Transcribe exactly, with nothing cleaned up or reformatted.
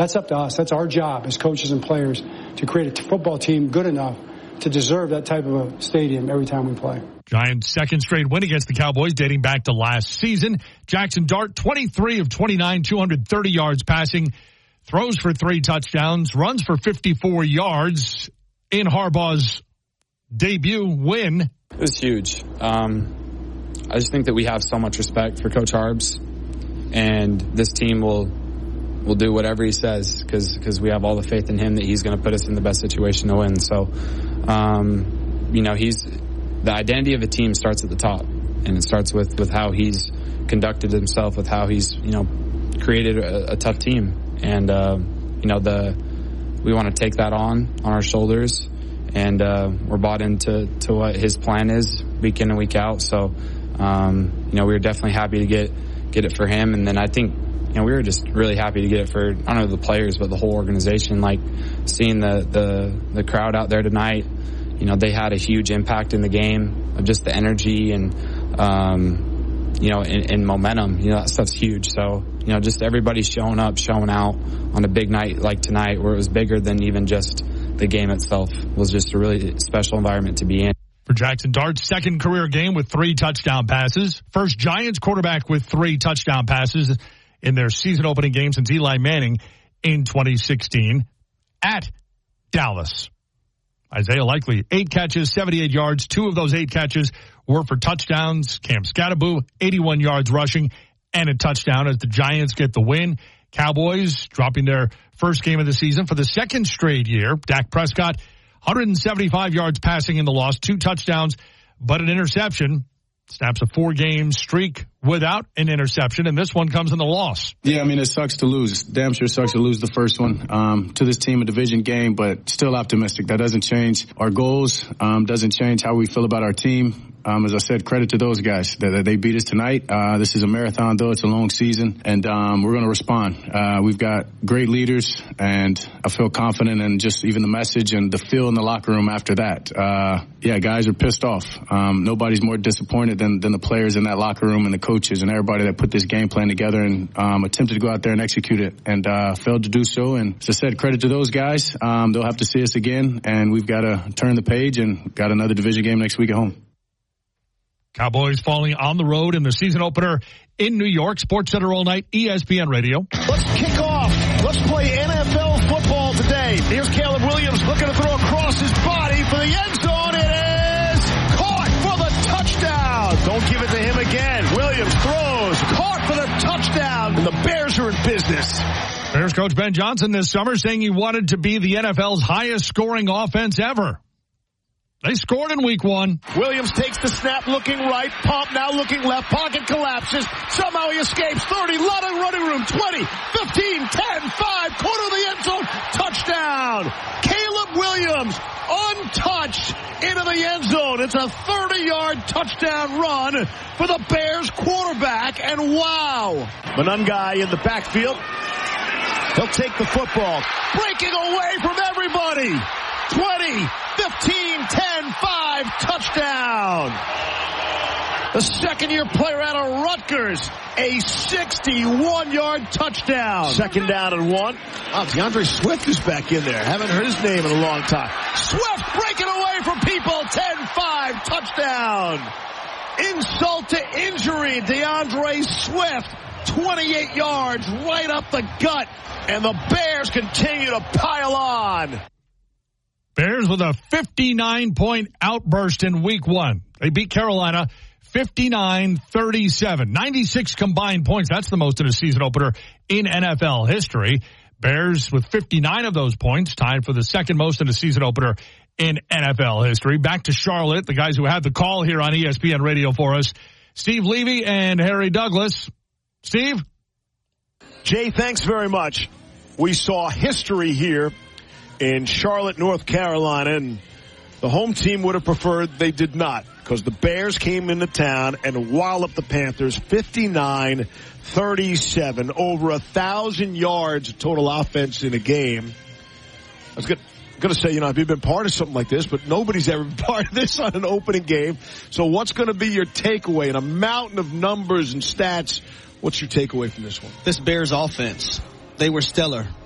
That's up to us. That's our job as coaches and players to create a football team good enough to deserve that type of a stadium every time we play. Giants' second straight win against the Cowboys dating back to last season. Jackson Dart, twenty-three of twenty-nine, two hundred thirty yards passing, throws for three touchdowns, runs for fifty-four yards in Harbaugh's debut win. It was huge. Um, I just think that we have so much respect for Coach Harbs, and this team will will do whatever he says because because we have all the faith in him that he's going to put us in the best situation to win. So, um, you know, he's the identity of a team starts at the top, and it starts with, with how he's conducted himself, with how he's, you know, created a, a tough team. And, uh, you know, the we want to take that on, on our shoulders, and uh, we're bought into to what his plan is week in and week out. So, um, you know, we were definitely happy to get, get it for him. And then I think, you know, we were just really happy to get it for, I don't know, the players, but the whole organization. Like, seeing the, the, the crowd out there tonight, you know, they had a huge impact in the game of just the energy and, um, you know, and, and momentum. You know, that stuff's huge. So, you know, just everybody showing up, showing out on a big night like tonight where it was bigger than even just the game itself was just a really special environment to be in. For Jackson Dart's second career game with three touchdown passes. First Giants quarterback with three touchdown passes in their season opening game since Eli Manning in twenty sixteen at Dallas. Isaiah Likely, eight catches, seventy-eight yards. Two of those eight catches were for touchdowns. Cam Scatteraboo, eighty-one yards rushing and a touchdown as the Giants get the win. Cowboys dropping their first game of the season for the second straight year. Dak Prescott, one hundred seventy-five yards passing in the loss, two touchdowns, but an interception. Snaps a four-game streak without an interception, and this one comes in the loss. Yeah, I mean, it sucks to lose. Damn sure sucks to lose the first one um, to this team, a division game, but still optimistic. That doesn't change our goals, um, doesn't change how we feel about our team. Um, as I said, credit to those guys that they beat us tonight. Uh, this is a marathon, though. It's a long season, and um, we're going to respond. Uh, we've got great leaders, and I feel confident in just even the message and the feel in the locker room after that. Uh, yeah, guys are pissed off. Um, nobody's more disappointed than, than the players in that locker room and the coaches and everybody that put this game plan together and um, attempted to go out there and execute it and uh, failed to do so. And as I said, credit to those guys. Um, they'll have to see us again, and we've got to turn the page and got another division game next week at home. Cowboys falling on the road in the season opener in New York. Sports Center all night, E S P N Radio. Let's kick off. Let's play N F L football today. Here's Caleb Williams looking to throw across his body for the end zone. It is caught for the touchdown. Don't give it to him again. Williams throws, caught for the touchdown. And the Bears are in business. Bears coach Ben Johnson this summer saying he wanted to be the N F L's highest scoring offense ever. They scored in week one. Williams takes the snap, looking right. Pump now looking left. Pocket collapses. Somehow he escapes. thirty, lot of running room. twenty, fifteen, ten, five. Corner of the end zone. Touchdown. Caleb Williams untouched into the end zone. It's a thirty-yard touchdown run for the Bears quarterback. And wow. Monangai in the backfield. He'll take the football. Breaking away from everybody. twenty, fifteen, ten, five, touchdown. The second-year player out of Rutgers, a sixty-one-yard touchdown. Second down and one. Oh, DeAndre Swift is back in there. Haven't heard his name in a long time. Swift breaking away from people. ten five, touchdown. Insult to injury. DeAndre Swift, twenty-eight yards, right up the gut. And the Bears continue to pile on. Bears with a fifty-nine point outburst in week one. They beat Carolina fifty-nine thirty-seven. ninety-six combined points. That's the most in a season opener in N F L history. Bears with fifty-nine of those points, tied for the second most in a season opener in N F L history. Back to Charlotte, the guys who had the call here on E S P N Radio for us, Steve Levy and Harry Douglas. Steve? Jay, thanks very much. We saw history here in Charlotte, North Carolina, and the home team would have preferred they did not, because the Bears came into town and walloped the Panthers fifty-nine thirty-seven, over a thousand yards of total offense in a game. I was going to say, you know, have you been part of something like this? But nobody's ever been part of this on an opening game. So what's going to be your takeaway in a mountain of numbers and stats? What's your takeaway from this one? This Bears offense, they were stellar.